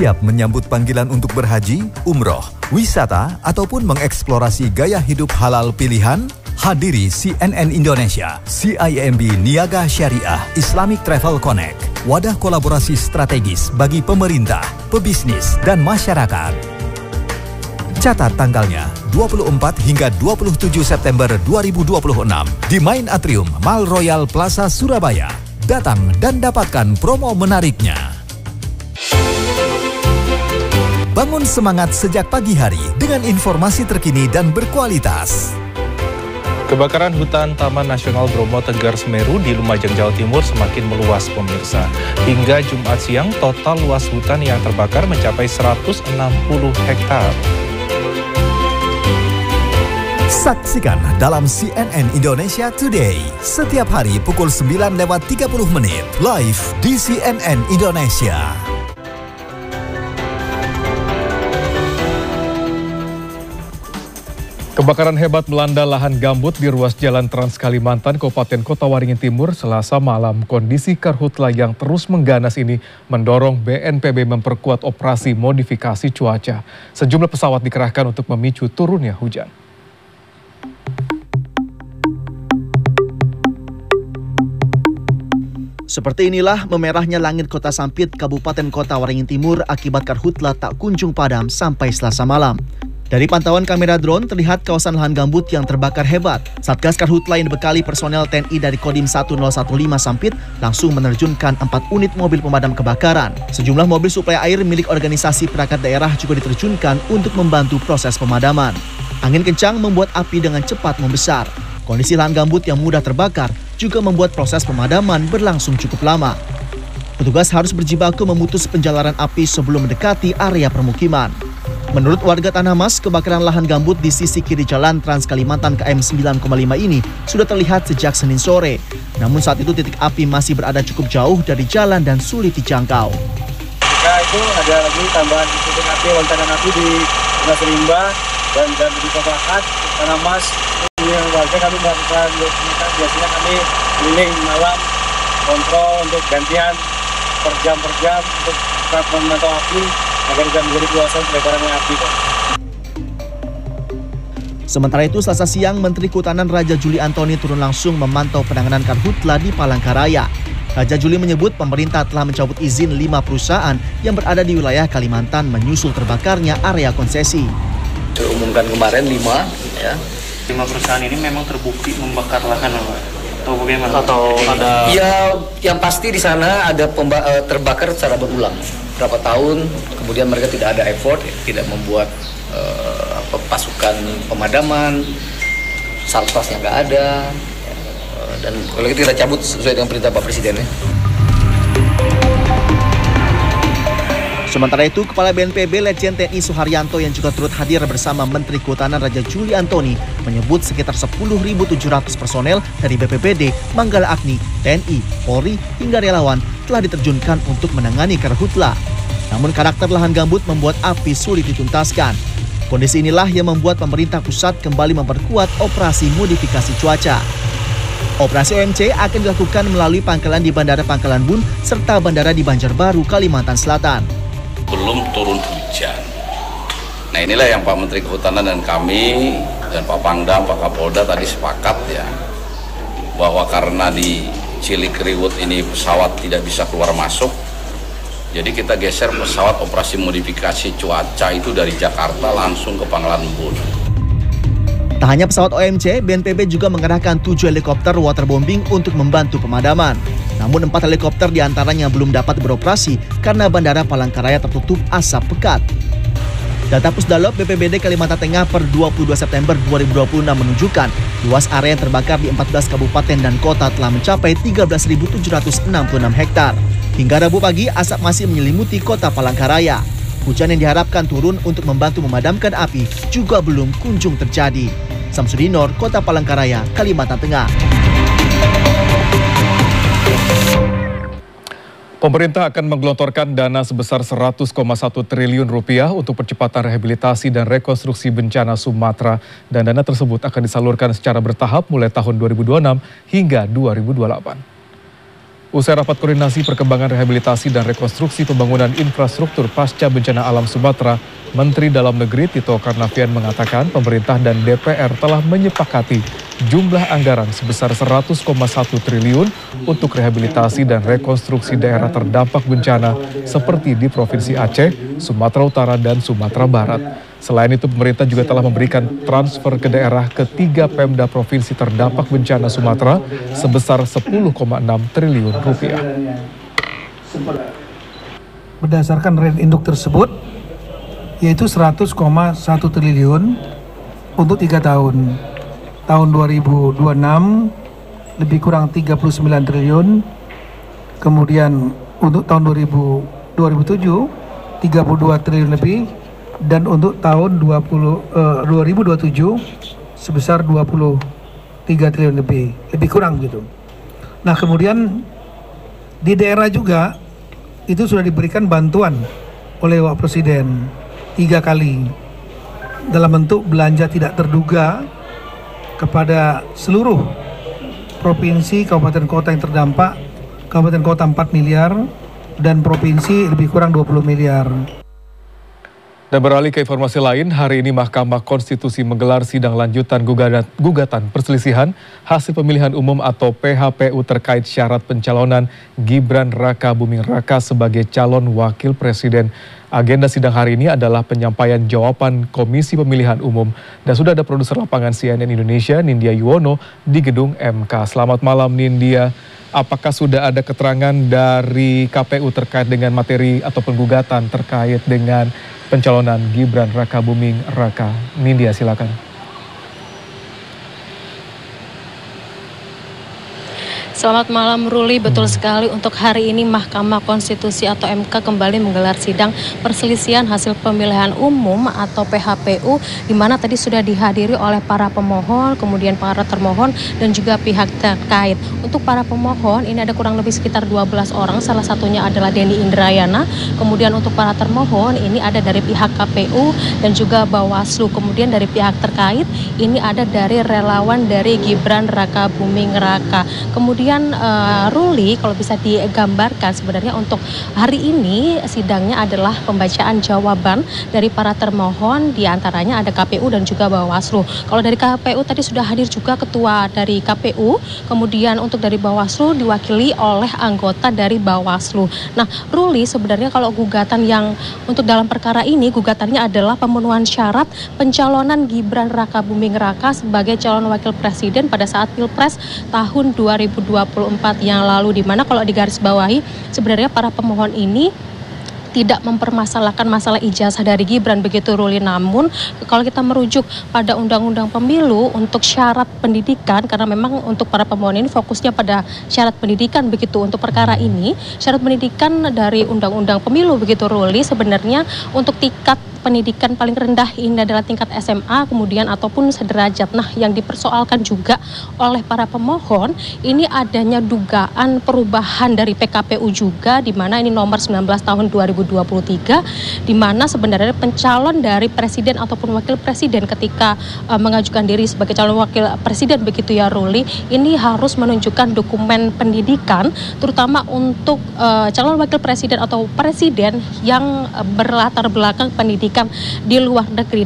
Siap menyambut panggilan untuk berhaji, umroh, wisata, ataupun mengeksplorasi gaya hidup halal pilihan? Hadiri CNN Indonesia, CIMB Niaga Syariah Islamic Travel Connect, wadah kolaborasi strategis bagi pemerintah, pebisnis, dan masyarakat. Catat tanggalnya, 24 hingga 27 September 2026 di Main Atrium Mall Royal Plaza Surabaya. Datang dan dapatkan promo menariknya. Bangun semangat sejak pagi hari dengan informasi terkini dan berkualitas. Kebakaran hutan Taman Nasional Bromo Tenggar Semeru di Lumajang, Jawa Timur semakin meluas, pemirsa. Hingga Jumat siang, total luas hutan yang terbakar mencapai 160 hektar. Saksikan dalam CNN Indonesia Today setiap hari pukul 9:30 live di CNN Indonesia. Kebakaran hebat melanda lahan gambut di ruas Jalan Trans Kalimantan, Kabupaten Kota Waringin Timur, Selasa malam. Kondisi karhutla yang terus mengganas ini mendorong BNPB memperkuat operasi modifikasi cuaca. Sejumlah pesawat dikerahkan untuk memicu turunnya hujan. Seperti inilah memerahnya langit Kota Sampit, Kabupaten Kota Waringin Timur akibat karhutla tak kunjung padam sampai Selasa malam. Dari pantauan kamera drone terlihat kawasan lahan gambut yang terbakar hebat. Satgas Karhutla yang dibekali personel TNI dari Kodim 1015 Sampit langsung menerjunkan 4 unit mobil pemadam kebakaran. Sejumlah mobil suplai air milik organisasi perangkat daerah juga diterjunkan untuk membantu proses pemadaman. Angin kencang membuat api dengan cepat membesar. Kondisi lahan gambut yang mudah terbakar juga membuat proses pemadaman berlangsung cukup lama. Petugas harus berjibaku memutus penjalaran api sebelum mendekati area permukiman. Menurut warga Tanah Mas, kebakaran lahan gambut di sisi kiri jalan Trans Kalimantan KM 9,5 ini sudah terlihat sejak Senin sore. Namun saat itu titik api masih berada cukup jauh dari jalan dan sulit dijangkau. Jika itu ada lagi tambahan titik api, lontakan api di Tengah Serimba dan di Kopakat, Tanah Mas. Yang warga kami melakukan biasanya kami keliling malam kontrol untuk gantian per jam untuk memantau api agar tidak menjadi keluasan pelebaran api. Sementara itu, Selasa siang Menteri Kehutanan Raja Juli Antoni turun langsung memantau penanganan karhutla di Palangkaraya. Raja Juli menyebut pemerintah telah mencabut izin 5 perusahaan yang berada di wilayah Kalimantan menyusul terbakarnya area konsesi. Diumumkan kemarin 5 ya. 5 perusahaan ini memang terbukti membakar lahan, atau bagaimana? Atau ada? Ya, yang pasti di sana ada terbakar secara berulang. Berapa tahun, kemudian mereka tidak ada effort, tidak membuat pasukan pemadaman, sarpas yang nggak ada, dan kalau kita cabut sesuai dengan perintah Pak Presiden ya. Sementara itu, Kepala BNPB Letjen TNI Suharyanto yang juga turut hadir bersama Menteri Kehutanan Raja Juli Antoni menyebut sekitar 10.700 personel dari BPBD, Manggala Agni, TNI, Polri, hingga relawan telah diterjunkan untuk menangani karhutla. Namun karakter lahan gambut membuat api sulit dituntaskan. Kondisi inilah yang membuat pemerintah pusat kembali memperkuat operasi modifikasi cuaca. Operasi OMC akan dilakukan melalui pangkalan di Bandara Pangkalan Bun serta bandara di Banjarbaru, Kalimantan Selatan. Belum turun hujan. Nah inilah yang Pak Menteri Kehutanan dan kami dan Pak Pangdam, Pak Kapolda tadi sepakat ya, bahwa karena di Cilikriwut ini pesawat tidak bisa keluar masuk, jadi kita geser pesawat operasi modifikasi cuaca itu dari Jakarta langsung ke Pangkalan Bun. Tak hanya pesawat OMC, BNPB juga mengerahkan 7 helikopter waterbombing untuk membantu pemadaman. Namun 4 helikopter diantaranya belum dapat beroperasi karena Bandara Palangkaraya tertutup asap pekat. Data Pusdalop BPBD Kalimantan Tengah per 22 September 2026 menunjukkan luas area yang terbakar di 14 kabupaten dan kota telah mencapai 13.766 hektar. Hingga Rabu pagi, asap masih menyelimuti kota Palangkaraya. Hujan yang diharapkan turun untuk membantu memadamkan api juga belum kunjung terjadi. Samsudinor, Kota Palangkaraya, Kalimantan Tengah. Pemerintah akan menggelontorkan dana sebesar 100,1 triliun rupiah untuk percepatan rehabilitasi dan rekonstruksi bencana Sumatera, dan dana tersebut akan disalurkan secara bertahap mulai tahun 2026 hingga 2028. Usai rapat koordinasi perkembangan rehabilitasi dan rekonstruksi pembangunan infrastruktur pasca bencana alam Sumatera, Menteri Dalam Negeri Tito Karnavian mengatakan pemerintah dan DPR telah menyepakati jumlah anggaran sebesar 100,1 triliun untuk rehabilitasi dan rekonstruksi daerah terdampak bencana seperti di Provinsi Aceh, Sumatera Utara, dan Sumatera Barat. Selain itu, pemerintah juga telah memberikan transfer ke daerah ketiga Pemda Provinsi terdampak bencana Sumatera sebesar 10,6 triliun rupiah. Berdasarkan rent induk tersebut, yaitu 100,1 triliun untuk 3 tahun. Tahun 2026 lebih kurang 39 triliun, kemudian untuk tahun 2007 32 triliun lebih, dan untuk tahun 2027 sebesar 23 triliun lebih kurang gitu. Nah, kemudian di daerah juga itu sudah diberikan bantuan oleh Pak Presiden 3 kali dalam bentuk belanja tidak terduga kepada seluruh provinsi, kabupaten kota yang terdampak. Kabupaten kota 4 miliar dan provinsi lebih kurang 20 miliar. Dan beralih ke informasi lain, hari ini Mahkamah Konstitusi menggelar sidang lanjutan gugatan perselisihan hasil pemilihan umum atau PHPU terkait syarat pencalonan Gibran Rakabuming Raka sebagai calon wakil presiden. Agenda sidang hari ini adalah penyampaian jawaban Komisi Pemilihan Umum. Dan sudah ada produser lapangan CNN Indonesia, Nindya Yuwono, di gedung MK. Selamat malam, Nindya. Apakah sudah ada keterangan dari KPU terkait dengan materi ataupun gugatan terkait dengan pencalonan Gibran Rakabuming Raka? Nindya, silakan. Selamat malam Ruli, betul sekali untuk hari ini Mahkamah Konstitusi atau MK kembali menggelar sidang perselisihan hasil pemilihan umum atau PHPU, di mana tadi sudah dihadiri oleh para pemohon, kemudian para termohon dan juga pihak terkait. Untuk para pemohon ini ada kurang lebih sekitar 12 orang, salah satunya adalah Denny Indrayana. Kemudian untuk para termohon ini ada dari pihak KPU dan juga Bawaslu. Kemudian dari pihak terkait ini ada dari relawan dari Gibran Rakabuming Raka. Kemudian Ruli, kalau bisa digambarkan sebenarnya untuk hari ini sidangnya adalah pembacaan jawaban dari para termohon, diantaranya ada KPU dan juga Bawaslu. Kalau dari KPU tadi sudah hadir juga ketua dari KPU, kemudian untuk dari Bawaslu diwakili oleh anggota dari Bawaslu. Nah, Ruli, sebenarnya kalau gugatan yang untuk dalam perkara ini, gugatannya adalah pemenuhan syarat pencalonan Gibran Rakabuming Raka sebagai calon wakil presiden pada saat Pilpres tahun 2024 yang lalu, di mana kalau digarisbawahi sebenarnya para pemohon ini tidak mempermasalahkan masalah ijazah dari Gibran, begitu Ruli. Namun kalau kita merujuk pada Undang-Undang Pemilu untuk syarat pendidikan, karena memang untuk para pemohon ini fokusnya pada syarat pendidikan, begitu untuk perkara ini syarat pendidikan dari Undang-Undang Pemilu, begitu Ruli, sebenarnya untuk tingkat pendidikan paling rendah ini adalah tingkat SMA, kemudian ataupun sederajat. Nah, yang dipersoalkan juga oleh para pemohon ini adanya dugaan perubahan dari PKPU juga, di mana ini nomor 19 tahun 2023, di mana sebenarnya pencalon dari presiden ataupun wakil presiden ketika mengajukan diri sebagai calon wakil presiden, begitu ya Ruli, ini harus menunjukkan dokumen pendidikan, terutama untuk calon wakil presiden atau presiden yang berlatar belakang pendidikan di luar negeri.